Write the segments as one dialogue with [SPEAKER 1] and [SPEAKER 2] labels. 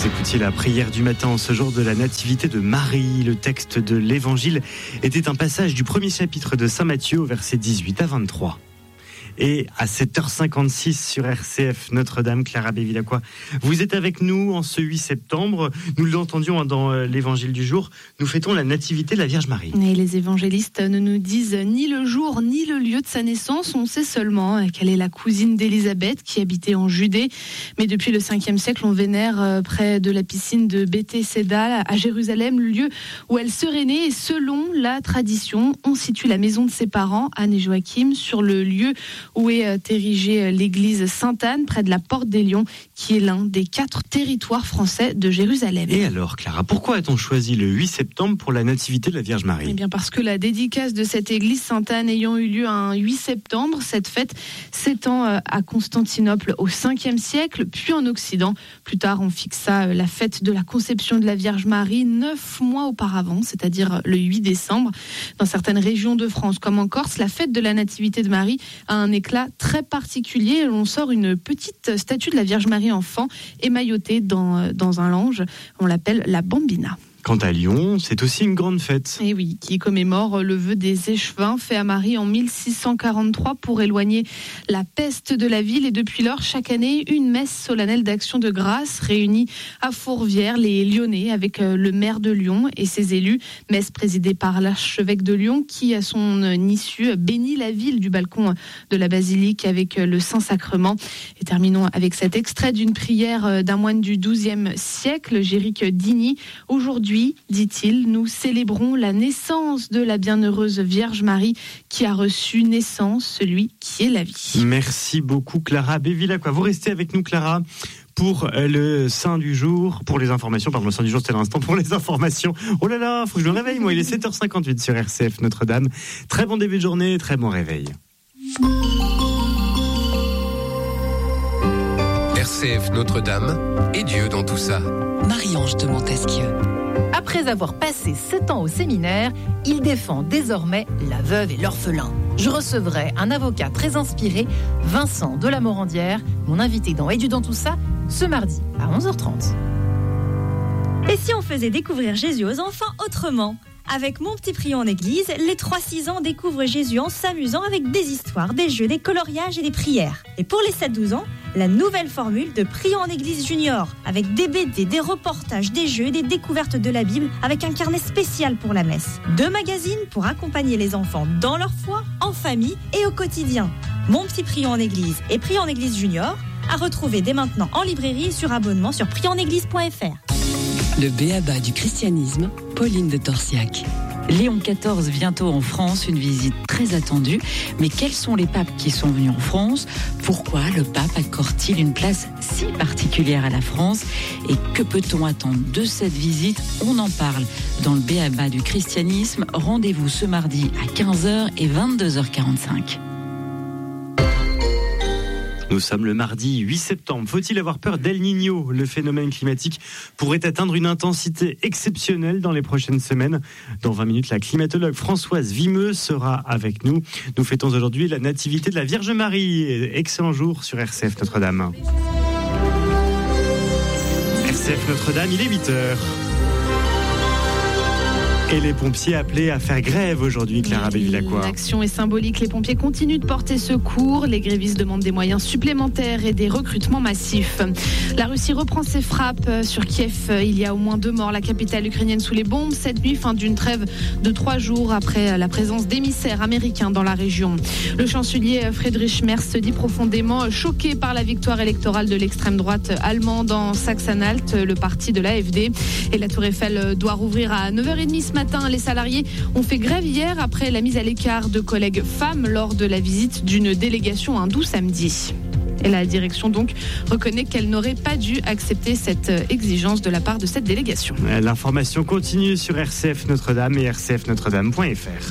[SPEAKER 1] écoutiez la prière du matin en ce jour de la nativité de Marie. Le texte de l'évangile était un passage du premier chapitre de Saint Matthieu au verset 18 à 23. Et à 7h56 sur RCF Notre-Dame, Clara Bevilacqua, vous êtes avec nous en ce 8 septembre. Nous l'entendions dans l'évangile du jour. Nous fêtons la nativité de la Vierge Marie.
[SPEAKER 2] Et les évangélistes ne nous disent ni le jour ni le lieu de sa naissance. On sait seulement qu'elle est la cousine d'Élisabeth qui habitait en Judée. Mais depuis le 5e siècle, on vénère près de la piscine de Béthesda à Jérusalem, le lieu où elle serait née. Et selon la tradition, on situe la maison de ses parents, Anne et Joachim, sur le lieu où est érigée l'église Sainte-Anne, près de la Porte des Lions, qui est l'un des 4 territoires français de Jérusalem.
[SPEAKER 1] Et alors, Clara, pourquoi a-t-on choisi le 8 septembre pour la nativité de la Vierge Marie ?
[SPEAKER 2] Eh bien, parce que la dédicace de cette église Sainte-Anne ayant eu lieu un 8 septembre, cette fête s'étend à Constantinople au 5e siècle, puis en Occident. Plus tard, on fixa la fête de la conception de la Vierge Marie 9 mois auparavant, c'est-à-dire le 8 décembre. Dans certaines régions de France, comme en Corse, la fête de la Nativité de Marie a un éclat très particulier. On sort une petite statue de la Vierge Marie enfant émaillotée dans un lange. On l'appelle la Bambina.
[SPEAKER 1] Quant à Lyon, c'est aussi une grande fête.
[SPEAKER 2] Et oui, qui commémore le vœu des échevins fait à Marie en 1643 pour éloigner la peste de la ville. Et depuis lors, chaque année, une messe solennelle d'action de grâce réunit à Fourvière les Lyonnais avec le maire de Lyon et ses élus. Messe présidée par l'archevêque de Lyon qui, à son issue, bénit la ville du balcon de la basilique avec le Saint-Sacrement. Et terminons avec cet extrait d'une prière d'un moine du XIIe siècle, Géric Digny. Aujourd'hui, dit-il, nous célébrons la naissance de la bienheureuse Vierge Marie qui a reçu naissance, celui qui est la vie.
[SPEAKER 1] Merci beaucoup, Clara Bevilacqua. Vous restez avec nous, Clara, pour le Saint du jour, pour les informations. Pardon, le Saint du jour, c'était l'instant pour les informations. Oh là là, faut que je me réveille, moi. Il est 7h58 sur RCF Notre-Dame. Très bon début de journée, très bon réveil.
[SPEAKER 3] RCF Notre-Dame et Dieu dans tout ça.
[SPEAKER 4] Marie-Ange de Montesquieu.
[SPEAKER 5] Après avoir passé 7 ans au séminaire, il défend désormais la veuve et l'orphelin. Je recevrai un avocat très inspiré, Vincent de la Morandière, mon invité dans Et Dieu dans tout ça, ce mardi à 11h30.
[SPEAKER 6] Et si on faisait découvrir Jésus aux enfants autrement ? Avec Mon Petit Prion en Église, les 3-6 ans découvrent Jésus en s'amusant avec des histoires, des jeux, des coloriages et des prières. Et pour les 7-12 ans, la nouvelle formule de Prion en Église Junior, avec des BD, des reportages, des jeux et des découvertes de la Bible, avec un carnet spécial pour la messe. 2 magazines pour accompagner les enfants dans leur foi, en famille et au quotidien. Mon Petit Prion en Église et Prion en Église Junior, à retrouver dès maintenant en librairie et sur abonnement sur prionenéglise.fr.
[SPEAKER 4] Le b.a.-ba du christianisme, Pauline de Torsiac.
[SPEAKER 7] Léon XIV bientôt en France, une visite très attendue. Mais quels sont les papes qui sont venus en France ? Pourquoi le pape accorde-t-il une place si particulière à la France ? Et que peut-on attendre de cette visite ? On en parle dans le b.a.-ba du christianisme. Rendez-vous ce mardi à 15h et 22h45.
[SPEAKER 1] Nous sommes le mardi 8 septembre. Faut-il avoir peur d'El Niño ? Le phénomène climatique pourrait atteindre une intensité exceptionnelle dans les prochaines semaines. Dans 20 minutes, la climatologue Françoise Vimeux sera avec nous. Nous fêtons aujourd'hui la nativité de la Vierge Marie. Excellent jour sur RCF Notre-Dame. RCF Notre-Dame, il est 8h. Et les pompiers appelés à faire grève aujourd'hui, Clara Bevilacqua.
[SPEAKER 2] L'action est symbolique. Les pompiers continuent de porter secours. Les grévistes demandent des moyens supplémentaires et des recrutements massifs. La Russie reprend ses frappes sur Kiev. Il y a au moins 2 morts. La capitale ukrainienne sous les bombes. Cette nuit, fin d'une trêve de 3 jours après la présence d'émissaires américains dans la région. Le chancelier Friedrich Merz se dit profondément choqué par la victoire électorale de l'extrême droite allemande en Saxe-Anhalt, le parti de l'AfD. Et la Tour Eiffel doit rouvrir à 9h30 ce matin. Les salariés ont fait grève hier après la mise à l'écart de collègues femmes lors de la visite d'une délégation hindou samedi. Et la direction donc reconnaît qu'elle n'aurait pas dû accepter cette exigence de la part de cette délégation.
[SPEAKER 1] L'information continue sur RCF Notre-Dame et rcfnotredame.fr.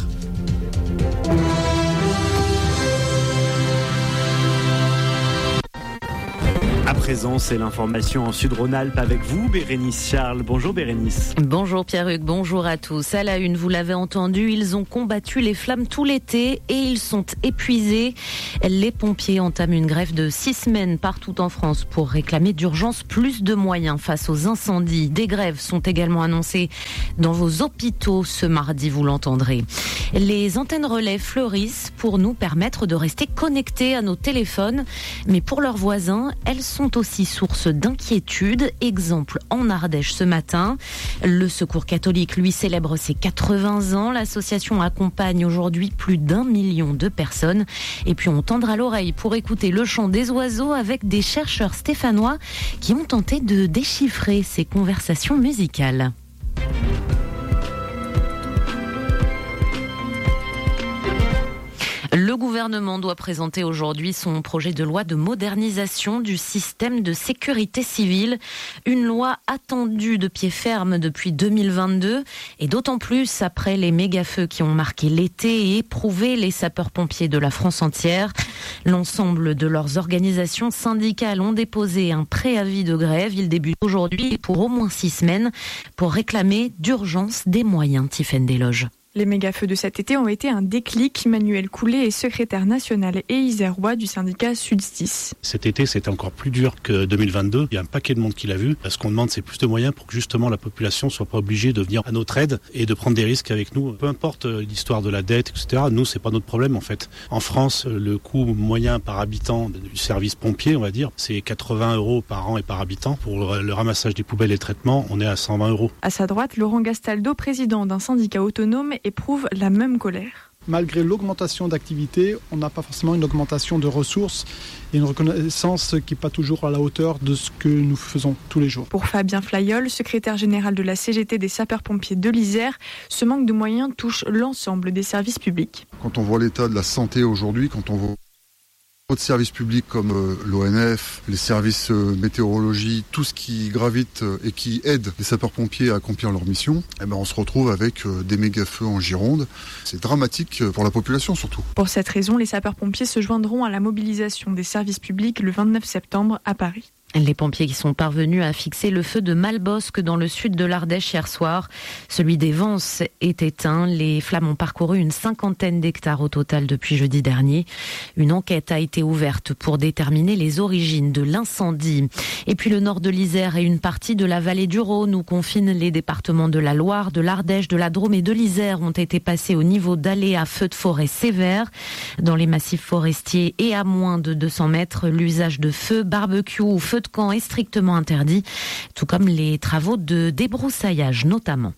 [SPEAKER 1] présent, c'est l'information en Sud-Rhône-Alpes avec vous, Bérénice Charles. Bonjour Bérénice.
[SPEAKER 8] Bonjour Pierre-Hugues, bonjour à tous. À la une, vous l'avez entendu, ils ont combattu les flammes tout l'été et ils sont épuisés. Les pompiers entament une grève de 6 semaines partout en France pour réclamer d'urgence plus de moyens face aux incendies. Des grèves sont également annoncées dans vos hôpitaux ce mardi, vous l'entendrez. Les antennes relais fleurissent pour nous permettre de rester connectés à nos téléphones, mais pour leurs voisins, elles sont aussi source d'inquiétude. Exemple en Ardèche ce matin. Le Secours catholique, lui, célèbre ses 80 ans. L'association accompagne aujourd'hui plus d'1 million de personnes. Et puis on tendra l'oreille pour écouter le chant des oiseaux avec des chercheurs stéphanois qui ont tenté de déchiffrer ces conversations musicales. Le gouvernement doit présenter aujourd'hui son projet de loi de modernisation du système de sécurité civile. Une loi attendue de pied ferme depuis 2022 et d'autant plus après les méga-feux qui ont marqué l'été et éprouvé les sapeurs-pompiers de la France entière. L'ensemble de leurs organisations syndicales ont déposé un préavis de grève. Il débute aujourd'hui pour au moins 6 semaines pour réclamer d'urgence des moyens. Tiffaine Desloges.
[SPEAKER 9] Les méga-feux de cet été ont été un déclic. Manuel Coulet est secrétaire national et isérois du syndicat Sud-10.
[SPEAKER 10] Cet été, c'était encore plus dur que 2022. Il y a un paquet de monde qui l'a vu. Ce qu'on demande, c'est plus de moyens pour que justement la population soit pas obligée de venir à notre aide et de prendre des risques avec nous. Peu importe l'histoire de la dette, etc. Nous, c'est pas notre problème en fait. En France, le coût moyen par habitant du service pompier, on va dire, c'est 80 € par an et par habitant. Pour le ramassage des poubelles et le traitement, on est à 120 €.
[SPEAKER 9] À sa droite, Laurent Gastaldo, président d'un syndicat autonome, éprouve la même colère.
[SPEAKER 11] Malgré l'augmentation d'activité, on n'a pas forcément une augmentation de ressources et une reconnaissance qui n'est pas toujours à la hauteur de ce que nous faisons tous les jours.
[SPEAKER 9] Pour Fabien Flayol, secrétaire général de la CGT des sapeurs-pompiers de l'Isère, ce manque de moyens touche l'ensemble des services publics.
[SPEAKER 12] Quand on voit l'état de la santé aujourd'hui, quand on voit d'autres services publics comme l'ONF, les services météorologie, tout ce qui gravite et qui aide les sapeurs-pompiers à accomplir leur mission, on se retrouve avec des méga-feux en Gironde. C'est dramatique pour la population surtout.
[SPEAKER 9] Pour cette raison, les sapeurs-pompiers se joindront à la mobilisation des services publics le 29 septembre à Paris.
[SPEAKER 8] Les pompiers qui sont parvenus à fixer le feu de Malbosque dans le sud de l'Ardèche hier soir. Celui des Vences est éteint. Les flammes ont parcouru une 50aine d'hectares au total depuis jeudi dernier. Une enquête a été ouverte pour déterminer les origines de l'incendie. Et puis le nord de l'Isère et une partie de la vallée du Rhône où confinent les départements de la Loire, de l'Ardèche, de la Drôme et de l'Isère ont été passés au niveau d'aléas feux de forêt sévères. Dans les massifs forestiers et à moins de 200 mètres, l'usage de feu, barbecue ou feu de camp est strictement interdit, tout comme les travaux de débroussaillage notamment.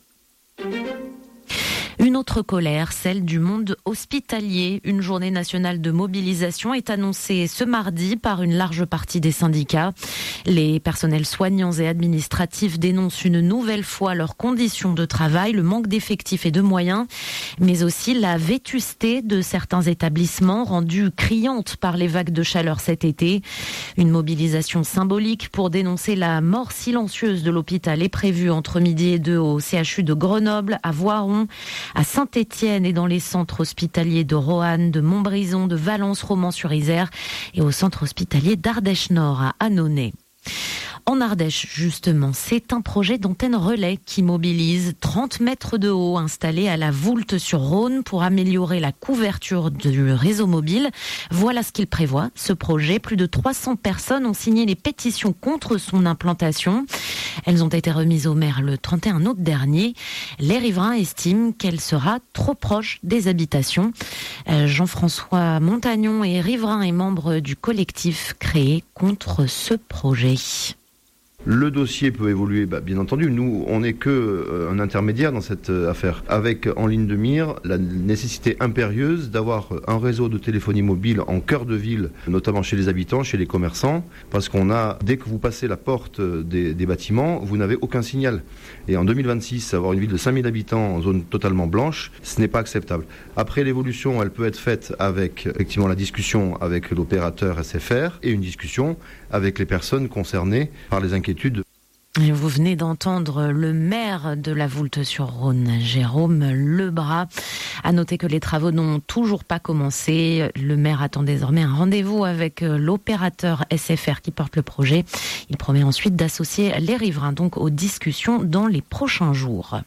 [SPEAKER 8] Une autre colère, celle du monde hospitalier. Une journée nationale de mobilisation est annoncée ce mardi par une large partie des syndicats. Les personnels soignants et administratifs dénoncent une nouvelle fois leurs conditions de travail, le manque d'effectifs et de moyens, mais aussi la vétusté de certains établissements rendus criantes par les vagues de chaleur cet été. Une mobilisation symbolique pour dénoncer la mort silencieuse de l'hôpital est prévue entre midi et 2 au CHU de Grenoble, à Voiron, à Saint-Étienne et dans les centres hospitaliers de Roanne, de Montbrison, de Valence, Romans-sur-Isère et au centre hospitalier d'Ardèche-Nord à Annonay. En Ardèche, justement, c'est un projet d'antenne relais qui mobilise 30 mètres de haut installé à la Voulte-sur-Rhône pour améliorer la couverture du réseau mobile. Voilà ce qu'il prévoit, ce projet. Plus de 300 personnes ont signé les pétitions contre son implantation. Elles ont été remises au maire le 31 août dernier. Les riverains estiment qu'elle sera trop proche des habitations. Jean-François Montagnon est riverain et membre du collectif créé contre ce projet.
[SPEAKER 13] Le dossier peut évoluer, bien entendu. Nous, on n'est qu'un intermédiaire dans cette affaire, avec en ligne de mire la nécessité impérieuse d'avoir un réseau de téléphonie mobile en cœur de ville, notamment chez les habitants, chez les commerçants, parce dès que vous passez la porte des bâtiments, vous n'avez aucun signal. Et en 2026, avoir une ville de 5000 habitants en zone totalement blanche, ce n'est pas acceptable. Après, l'évolution, elle peut être faite avec effectivement la discussion avec l'opérateur SFR et une discussion avec les personnes concernées par les inquiétudes.
[SPEAKER 8] Et vous venez d'entendre le maire de la Voulte-sur-Rhône, Jérôme Lebras. À noter que les travaux n'ont toujours pas commencé. Le maire attend désormais un rendez-vous avec l'opérateur SFR qui porte le projet. Il promet ensuite d'associer les riverains donc aux discussions dans les prochains jours.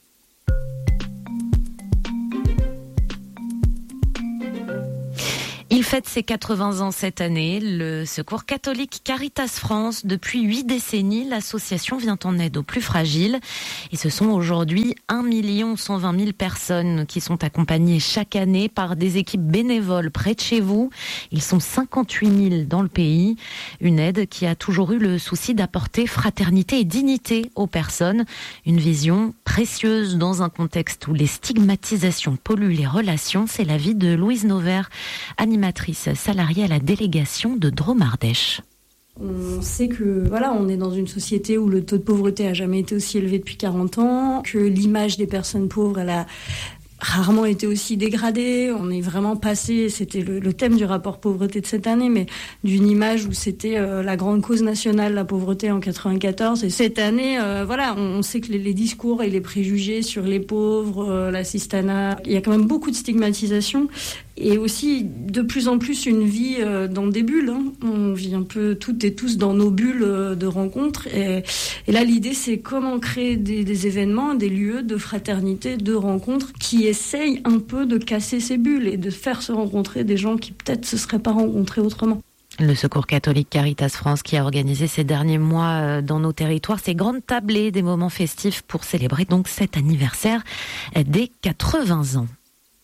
[SPEAKER 8] Il fête ses 80 ans cette année. Le Secours catholique Caritas France, depuis 8 décennies, l'association vient en aide aux plus fragiles. Et ce sont aujourd'hui 1 120 000 personnes qui sont accompagnées chaque année par des équipes bénévoles près de chez vous. Ils sont 58 000 dans le pays. Une aide qui a toujours eu le souci d'apporter fraternité et dignité aux personnes. Une vision précieuse dans un contexte où les stigmatisations polluent les relations. C'est l'avis de Louise Nauvert, animatrice salariée à la délégation de Drôme-Ardèche.
[SPEAKER 14] On sait que on est dans une société où le taux de pauvreté a jamais été aussi élevé depuis 40 ans, que l'image des personnes pauvres, elle a rarement été aussi dégradée. On est vraiment passé, c'était le thème du rapport pauvreté de cette année, mais d'une image où c'était la grande cause nationale, la pauvreté en 94. Et cette année, on sait que les discours et les préjugés sur les pauvres, l'assistanat, il y a quand même beaucoup de stigmatisation. Et aussi, de plus en plus, une vie dans des bulles. On vit un peu toutes et tous dans nos bulles de rencontres. Et là, l'idée, c'est comment créer des événements, des lieux de fraternité, de rencontres qui essayent un peu de casser ces bulles et de faire se rencontrer des gens qui peut-être se seraient pas rencontrés autrement.
[SPEAKER 8] Le Secours catholique Caritas France qui a organisé ces derniers mois dans nos territoires ces grandes tablées, des moments festifs pour célébrer donc cet anniversaire des 80 ans.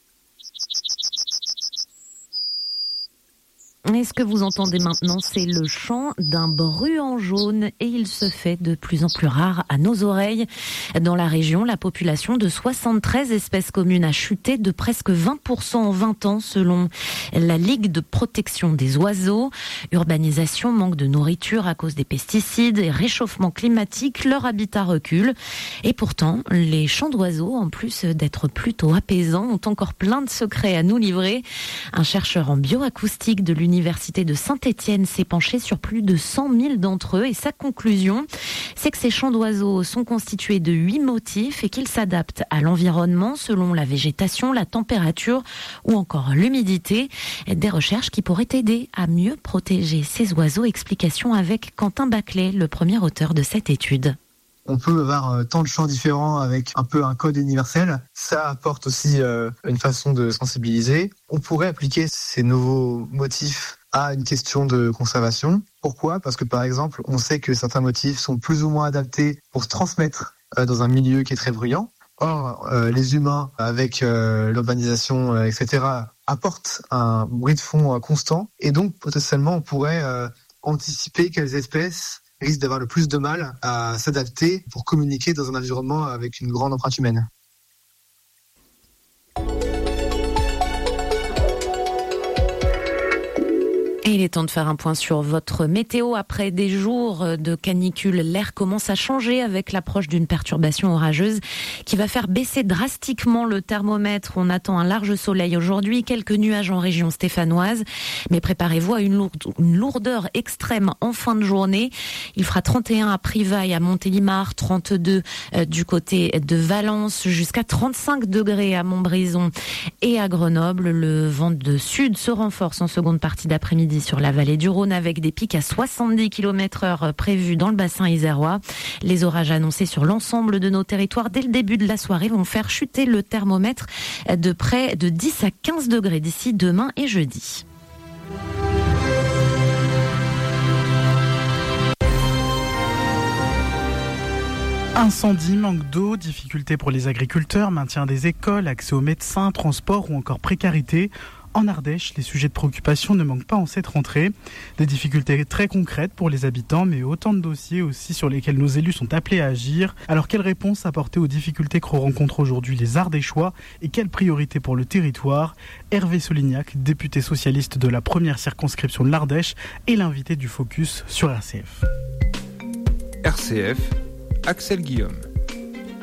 [SPEAKER 8] Et ce que vous entendez maintenant, c'est le chant d'un bruant jaune et il se fait de plus en plus rare à nos oreilles. Dans la région, la population de 73 espèces communes a chuté de presque 20% en 20 ans selon la Ligue de protection des oiseaux. Urbanisation, manque de nourriture à cause des pesticides et réchauffement climatique, leur habitat recule. Et pourtant, les chants d'oiseaux, en plus d'être plutôt apaisants, ont encore plein de secrets à nous livrer. Un chercheur en bioacoustique de l'Université de Saint-Étienne s'est penché sur plus de 100 000 d'entre eux et sa conclusion, c'est que ces chants d'oiseaux sont constitués de 8 motifs et qu'ils s'adaptent à l'environnement selon la végétation, la température ou encore l'humidité. Des recherches qui pourraient aider à mieux protéger ces oiseaux. Explication avec Quentin Baclet, le premier auteur de cette étude.
[SPEAKER 15] On peut avoir tant de chants différents avec un peu un code universel. Ça apporte aussi une façon de sensibiliser. On pourrait appliquer ces nouveaux motifs à une question de conservation. Pourquoi ? Parce que par exemple, on sait que certains motifs sont plus ou moins adaptés pour se transmettre dans un milieu qui est très bruyant. Or, les humains, avec l'urbanisation, etc., apportent un bruit de fond constant. Et donc, potentiellement, on pourrait anticiper quelles espèces risque d'avoir le plus de mal à s'adapter pour communiquer dans un environnement avec une grande empreinte humaine.
[SPEAKER 8] Et il est temps de faire un point sur votre météo. Après des jours de canicule, l'air commence à changer avec l'approche d'une perturbation orageuse qui va faire baisser drastiquement le thermomètre. On attend un large soleil aujourd'hui, quelques nuages en région stéphanoise. Mais préparez-vous à une lourdeur extrême en fin de journée. Il fera 31 à Privas et à Montélimar, 32 du côté de Valence, jusqu'à 35 degrés à Montbrison et à Grenoble. Le vent de sud se renforce en seconde partie d'après-midi sur la vallée du Rhône avec des pics à 70 km/h prévus dans le bassin isérois. Les orages annoncés sur l'ensemble de nos territoires dès le début de la soirée vont faire chuter le thermomètre de près de 10 à 15 degrés d'ici demain et jeudi.
[SPEAKER 16] Incendie, manque d'eau, difficultés pour les agriculteurs, maintien des écoles, accès aux médecins, transport ou encore précarité. En Ardèche, les sujets de préoccupation ne manquent pas en cette rentrée. Des difficultés très concrètes pour les habitants, mais autant de dossiers aussi sur lesquels nos élus sont appelés à agir. Alors, quelle réponse apporter aux difficultés que rencontrent aujourd'hui les Ardéchois et quelle priorité pour le territoire ? Hervé Solignac, député socialiste de la première circonscription de l'Ardèche, est l'invité du Focus sur RCF.
[SPEAKER 17] RCF, Axel Guillaume.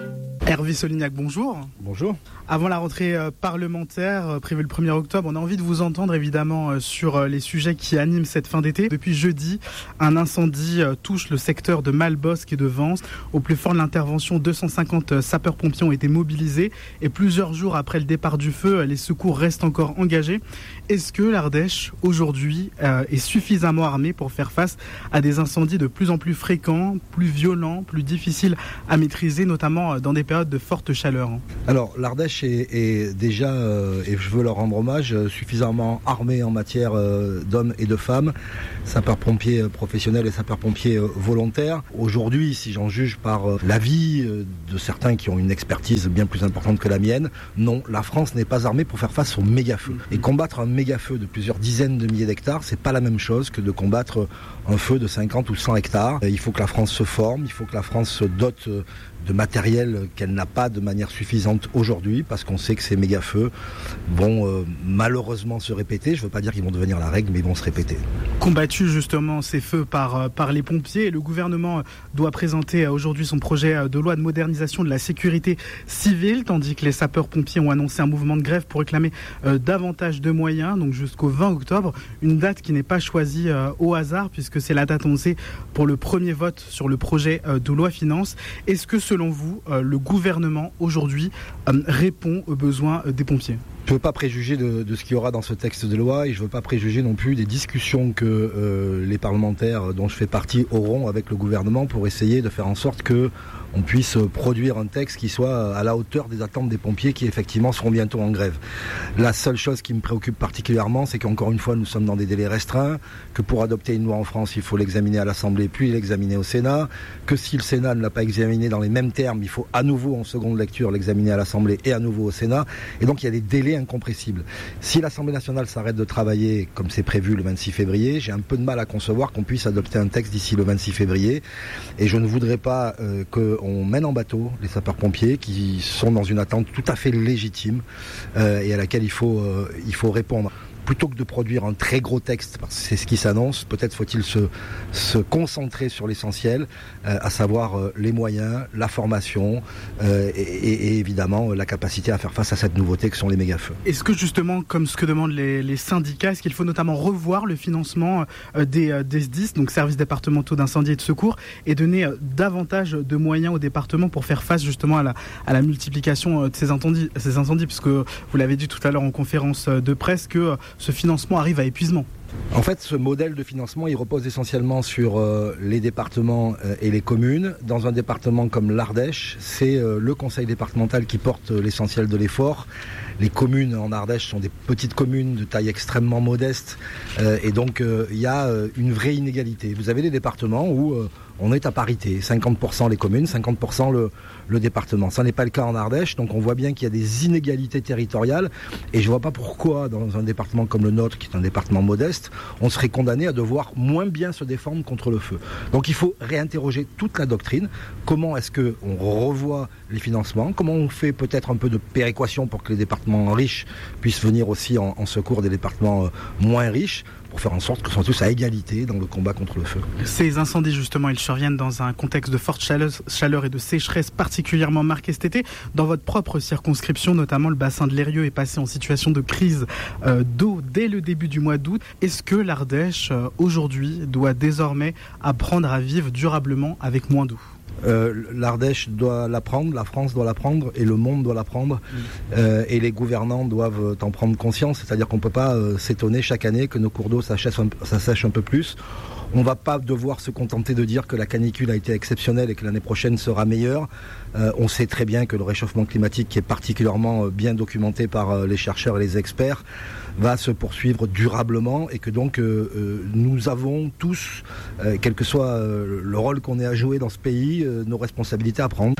[SPEAKER 16] Hervé Solignac, bonjour.
[SPEAKER 17] Bonjour.
[SPEAKER 16] Avant la rentrée parlementaire prévue le 1er octobre, on a envie de vous entendre évidemment sur les sujets qui animent cette fin d'été. Depuis jeudi, un incendie touche le secteur de Malbosc et de Vence. Au plus fort de l'intervention, 250 sapeurs-pompiers ont été mobilisés et plusieurs jours après le départ du feu, les secours restent encore engagés. Est-ce que l'Ardèche, aujourd'hui, est suffisamment armée pour faire face à des incendies de plus en plus fréquents, plus violents, plus difficiles à maîtriser, notamment dans des périodes de forte chaleur?
[SPEAKER 17] Alors, l'Ardèche est déjà, et je veux leur rendre hommage, suffisamment armée en matière d'hommes et de femmes, sapeurs-pompiers professionnels et sapeurs-pompiers volontaires. Aujourd'hui, si j'en juge par l'avis de certains qui ont une expertise bien plus importante que la mienne, non, la France n'est pas armée pour faire face aux méga-feux. Et combattre un méga-feu de plusieurs dizaines de milliers d'hectares, c'est pas la même chose que de combattre un feu de 50 ou 100 hectares. Il faut que la France se forme, il faut que la France se dote de matériel qu'elle n'a pas de manière suffisante aujourd'hui, parce qu'on sait que ces méga-feux vont malheureusement se répéter. Je ne veux pas dire qu'ils vont devenir la règle, mais ils vont se répéter.
[SPEAKER 16] Combattu justement ces feux par les pompiers, le gouvernement doit présenter aujourd'hui son projet de loi de modernisation de la sécurité civile, tandis que les sapeurs-pompiers ont annoncé un mouvement de grève pour réclamer davantage de moyens, donc jusqu'au 20 octobre, une date qui n'est pas choisie au hasard, puisque c'est la date annoncée pour le premier vote sur le projet de loi finance. Est-ce que selon vous, le gouvernement aujourd'hui répond aux besoins des pompiers ?
[SPEAKER 17] Je ne veux pas préjuger de ce qu'il y aura dans ce texte de loi et je ne veux pas préjuger non plus des discussions que les parlementaires dont je fais partie auront avec le gouvernement pour essayer de faire en sorte qu'on puisse produire un texte qui soit à la hauteur des attentes des pompiers qui effectivement seront bientôt en grève. La seule chose qui me préoccupe particulièrement, c'est qu'encore une fois nous sommes dans des délais restreints, que pour adopter une loi en France il faut l'examiner à l'Assemblée puis l'examiner au Sénat, que si le Sénat ne l'a pas examiné dans les mêmes termes, il faut à nouveau en seconde lecture l'examiner à l'Assemblée et à nouveau au Sénat, et donc il y a des délais incompressible. Si l'Assemblée nationale s'arrête de travailler comme c'est prévu le 26 février, j'ai un peu de mal à concevoir qu'on puisse adopter un texte d'ici le 26 février. Et je ne voudrais pas qu'on mène en bateau les sapeurs-pompiers qui sont dans une attente tout à fait légitime et à laquelle il faut répondre. Plutôt que de produire un très gros texte, parce que c'est ce qui s'annonce, peut-être faut-il se concentrer sur l'essentiel, à savoir les moyens, la formation et évidemment la capacité à faire face à cette nouveauté que sont les méga-feux.
[SPEAKER 16] Est-ce que justement, comme ce que demandent les syndicats, est-ce qu'il faut notamment revoir le financement des SDIS, donc services départementaux d'incendie et de secours, et donner davantage de moyens aux départements pour faire face justement à la multiplication de ces incendies, puisque vous l'avez dit tout à l'heure en conférence de presse que ce financement arrive à épuisement?
[SPEAKER 17] En fait, ce modèle de financement, il repose essentiellement sur les départements et les communes. Dans un département comme l'Ardèche, c'est le conseil départemental qui porte l'essentiel de l'effort. Les communes en Ardèche sont des petites communes de taille extrêmement modeste et donc il y a une vraie inégalité. Vous avez des départements où on est à parité, 50% les communes, 50% le département. Ça n'est pas le cas en Ardèche, donc on voit bien qu'il y a des inégalités territoriales et je ne vois pas pourquoi dans un département comme le nôtre, qui est un département modeste, on serait condamné à devoir moins bien se défendre contre le feu. Donc il faut réinterroger toute la doctrine. Comment est-ce qu'on revoit les financements? Comment on fait peut-être un peu de péréquation pour que les départements riches puissent venir aussi en secours des départements moins riches, pour faire en sorte qu'ils soient tous à égalité dans le combat contre le feu.
[SPEAKER 16] Ces incendies, justement, ils surviennent dans un contexte de forte chaleur et de sécheresse particulièrement marqué cet été. Dans votre propre circonscription, notamment, le bassin de l'Eyrieux est passé en situation de crise d'eau dès le début du mois d'août. Est-ce que l'Ardèche, aujourd'hui, doit désormais apprendre à vivre durablement avec moins d'eau?
[SPEAKER 17] L'Ardèche doit l'apprendre, la France doit l'apprendre et le monde doit l'apprendre et les gouvernants doivent en prendre conscience, c'est-à-dire qu'on ne peut pas s'étonner chaque année que nos cours d'eau ça sèche un peu plus. On ne va pas devoir se contenter de dire que la canicule a été exceptionnelle et que l'année prochaine sera meilleure. On sait très bien que le réchauffement climatique, qui est particulièrement bien documenté par les chercheurs et les experts, va se poursuivre durablement et que donc nous avons tous, quel que soit le rôle qu'on ait à jouer dans ce pays, nos responsabilités à prendre.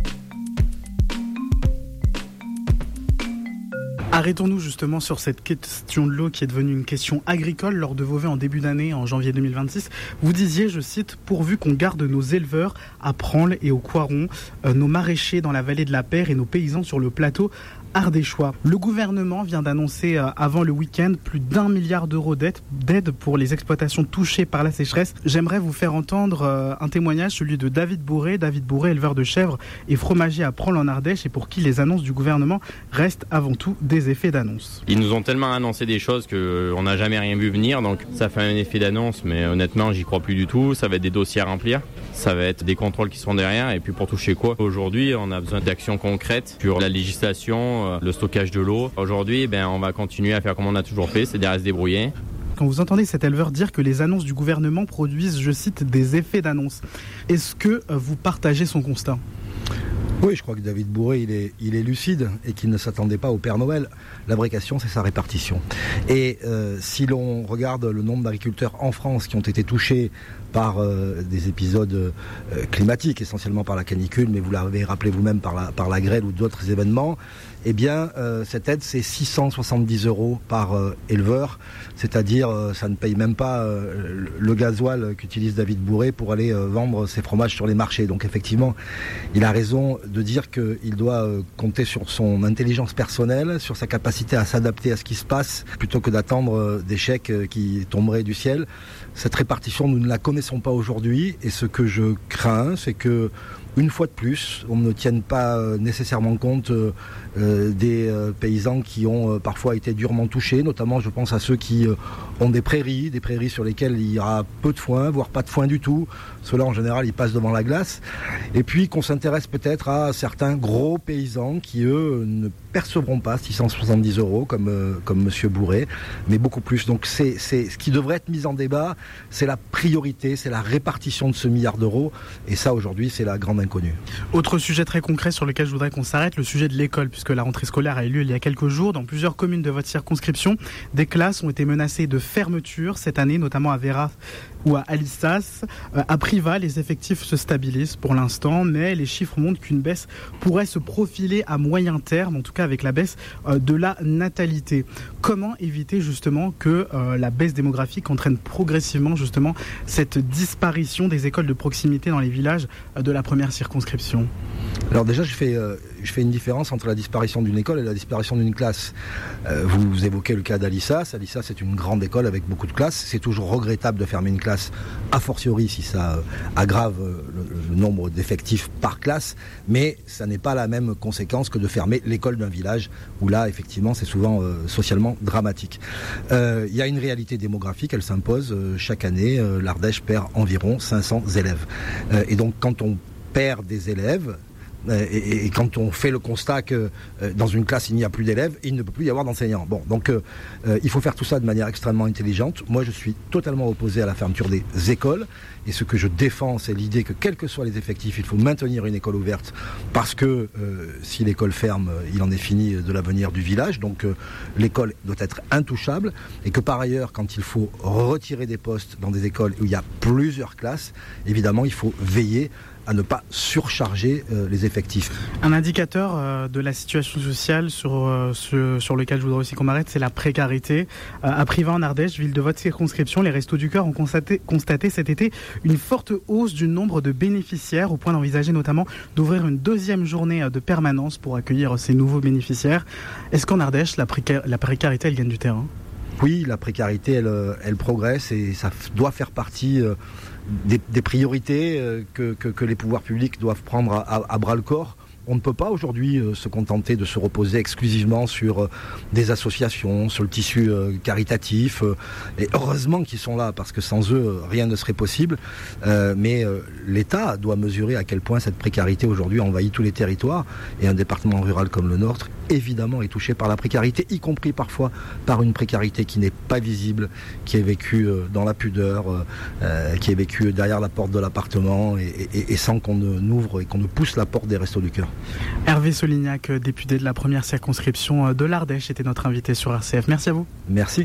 [SPEAKER 16] Arrêtons-nous justement sur cette question de l'eau qui est devenue une question agricole lors de vos vœux en début d'année, en janvier 2026. Vous disiez, je cite, « Pourvu qu'on garde nos éleveurs à Pransles et au Coiron, nos maraîchers dans la vallée de la Père et nos paysans sur le plateau ardéchois. Le gouvernement vient d'annoncer avant le week-end plus d'1 milliard d'euros d'aide pour les exploitations touchées par la sécheresse. J'aimerais vous faire entendre un témoignage, celui de David Bourré. David Bourré, éleveur de chèvres et fromager à Prol en Ardèche, et pour qui les annonces du gouvernement restent avant tout des effets d'annonce.
[SPEAKER 18] Ils nous ont tellement annoncé des choses qu'on n'a jamais rien vu venir, donc ça fait un effet d'annonce, mais honnêtement j'y crois plus du tout. Ça va être des dossiers à remplir, ça va être des contrôles qui sont derrière, et puis pour toucher quoi? Aujourd'hui on a besoin d'actions concrètes sur la législation, le stockage de l'eau. Aujourd'hui, on va continuer à faire comme on a toujours fait, c'est-à-dire à se débrouiller.
[SPEAKER 16] Quand vous entendez cet éleveur dire que les annonces du gouvernement produisent, je cite, des effets d'annonce, est-ce que vous partagez son constat ?
[SPEAKER 17] Oui, je crois que David Bourré, il est lucide et qu'il ne s'attendait pas au Père Noël. L'abrégation, c'est sa répartition. Et si l'on regarde le nombre d'agriculteurs en France qui ont été touchés par des épisodes climatiques, essentiellement par la canicule, mais vous l'avez rappelé vous-même par la grêle ou d'autres événements, eh bien, cette aide, c'est 670 € par éleveur, c'est-à-dire ça ne paye même pas le gasoil qu'utilise David Bourré pour aller vendre ses fromages sur les marchés. Donc effectivement, il a raison de dire qu'il doit compter sur son intelligence personnelle, sur sa capacité à s'adapter à ce qui se passe, plutôt que d'attendre des chèques qui tomberaient du ciel. Cette répartition, nous ne la connaissons pas aujourd'hui, et ce que je crains, c'est que une fois de plus, on ne tienne pas nécessairement compte des paysans qui ont parfois été durement touchés, notamment je pense à ceux qui ont des prairies sur lesquelles il y aura peu de foin, voire pas de foin du tout. Ceux-là en général ils passent devant la glace. Et puis qu'on s'intéresse peut-être à certains gros paysans qui eux ne percevront pas 670 € comme Monsieur Bourré, mais beaucoup plus. Donc c'est ce qui devrait être mis en débat, c'est la priorité, c'est la répartition de ce milliard d'euros, et ça aujourd'hui c'est la grande inconnue.
[SPEAKER 16] Autre sujet très concret sur lequel je voudrais qu'on s'arrête, le sujet de l'école, puisque la rentrée scolaire a eu lieu il y a quelques jours. Dans plusieurs communes de votre circonscription, des classes ont été menacées de fermeture cette année, notamment à Véras ou à Alissas. À Privas, les effectifs se stabilisent pour l'instant, mais les chiffres montrent qu'une baisse pourrait se profiler à moyen terme, en tout cas avec la baisse de la natalité. Comment éviter justement que la baisse démographique entraîne progressivement justement cette disparition des écoles de proximité dans les villages de la première circonscription ?
[SPEAKER 17] Alors déjà, je fais une différence entre la disparition d'une école et la disparition d'une classe. Vous évoquez le cas d'Alissas. Alissas, c'est une grande école avec beaucoup de classes. C'est toujours regrettable de fermer une classe, a fortiori si ça aggrave le nombre d'effectifs par classe, mais ça n'est pas la même conséquence que de fermer l'école d'un village, où là, effectivement, c'est souvent socialement dramatique. Il y a une réalité démographique, elle s'impose chaque année. L'Ardèche perd environ 500 élèves. Et donc, quand on perd des élèves, et quand on fait le constat que dans une classe il n'y a plus d'élèves, il ne peut plus y avoir d'enseignants. Bon, donc il faut faire tout ça de manière extrêmement intelligente. Moi je suis totalement opposé à la fermeture des écoles, et ce que je défends, c'est l'idée que quels que soient les effectifs, il faut maintenir une école ouverte, parce que si l'école ferme, il en est fini de l'avenir du village. Donc l'école doit être intouchable, et que par ailleurs, quand il faut retirer des postes dans des écoles où il y a plusieurs classes, évidemment il faut veiller à ne pas surcharger les effectifs.
[SPEAKER 16] Un indicateur de la situation sociale sur lequel je voudrais aussi qu'on m'arrête, c'est la précarité. À Privas en Ardèche, ville de votre circonscription, les Restos du Cœur ont constaté cet été une forte hausse du nombre de bénéficiaires, au point d'envisager notamment d'ouvrir une deuxième journée de permanence pour accueillir ces nouveaux bénéficiaires. Est-ce qu'en Ardèche, la précarité, elle gagne du terrain ?
[SPEAKER 17] Oui, la précarité, elle progresse, et ça doit faire partie des priorités que les pouvoirs publics doivent prendre à bras le corps. On ne peut pas aujourd'hui se contenter de se reposer exclusivement sur des associations, sur le tissu caritatif. Et heureusement qu'ils sont là, parce que sans eux, rien ne serait possible. Mais l'État doit mesurer à quel point cette précarité aujourd'hui envahit tous les territoires. Et un département rural comme le nôtre, évidemment, est touché par la précarité, y compris parfois par une précarité qui n'est pas visible, qui est vécue dans la pudeur, qui est vécue derrière la porte de l'appartement, et sans qu'on ouvre et qu'on ne pousse la porte des Restos du Cœur.
[SPEAKER 16] Hervé Solignac, député de la première circonscription de l'Ardèche, était notre invité sur RCF. Merci à vous.
[SPEAKER 17] Merci.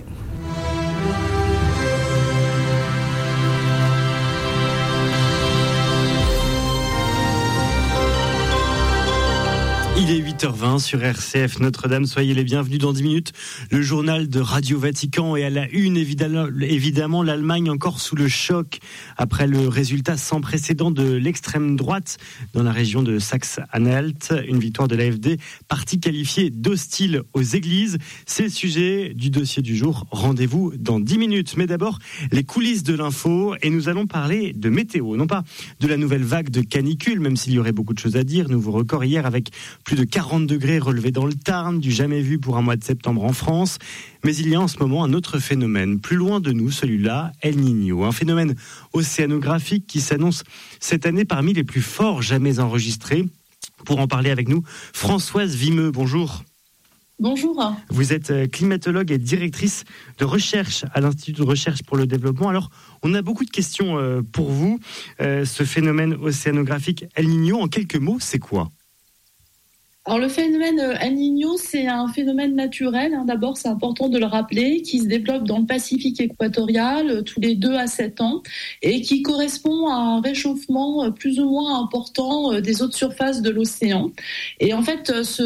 [SPEAKER 1] Il est 8h. 8h20 sur RCF Notre-Dame. Soyez les bienvenus dans 10 minutes. Le journal de Radio Vatican et à la une, évidemment, l'Allemagne encore sous le choc après le résultat sans précédent de l'extrême droite dans la région de Saxe-Anhalt. Une victoire de l'AfD, parti qualifié d'hostile aux églises. C'est le sujet du dossier du jour. Rendez-vous dans 10 minutes. Mais d'abord, les coulisses de l'info et nous allons parler de météo. Non pas de la nouvelle vague de canicule, même s'il y aurait beaucoup de choses à dire. Nouveau record hier avec plus de 40 degrés relevés dans le Tarn, du jamais vu pour un mois de septembre en France. Mais il y a en ce moment un autre phénomène, plus loin de nous, celui-là, El Niño. Un phénomène océanographique qui s'annonce cette année parmi les plus forts jamais enregistrés. Pour en parler avec nous, Françoise Vimeux, bonjour.
[SPEAKER 19] Bonjour.
[SPEAKER 1] Vous êtes climatologue et directrice de recherche à l'Institut de recherche pour le développement. Alors, on a beaucoup de questions pour vous. Ce phénomène océanographique El Niño, en quelques mots, c'est quoi ?
[SPEAKER 19] Alors le phénomène El Niño, c'est un phénomène naturel. D'abord, c'est important de le rappeler, qui se développe dans le Pacifique équatorial tous les 2 à 7 ans et qui correspond à un réchauffement plus ou moins important des eaux de surface de l'océan. Et en fait, ce